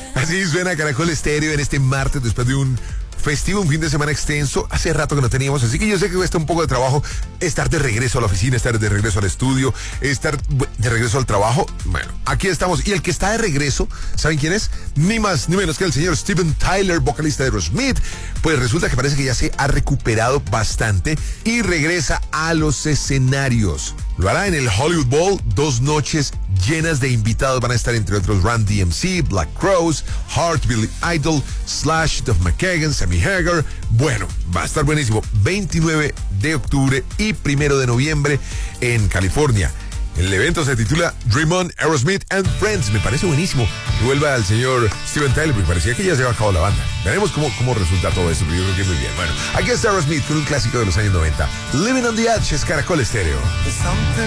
Así suena Caracol Estéreo en este martes después de un festivo, un fin de semana extenso. Hace rato que no teníamos, así que yo sé que cuesta un poco de trabajo estar de regreso a la oficina, estar de regreso al estudio, estar de regreso al trabajo. Bueno, aquí estamos. Y el que está de regreso, ¿saben quién es? Ni más ni menos que el señor Steven Tyler, vocalista de Aerosmith. Pues resulta que parece que ya se ha recuperado bastante y regresa a los escenarios. Lo hará en el Hollywood Bowl, 2 noches llenas de invitados. Van a estar entre otros Run DMC, Black Crowes, Heart, Billy Idol, Slash, Duff McKagan, Sammy Hagar. Bueno, va a estar buenísimo. 29 de octubre y 1 de noviembre en California. El evento se titula Dream On, Aerosmith and Friends. Me parece buenísimo que vuelva al señor Steven Tyler, porque parecía que ya se había acabado la banda. Veremos cómo resulta todo esto, pero yo creo que muy bien. Bueno, aquí está Aerosmith con un clásico de los años 90. Living on the Edge, es Caracol Estéreo.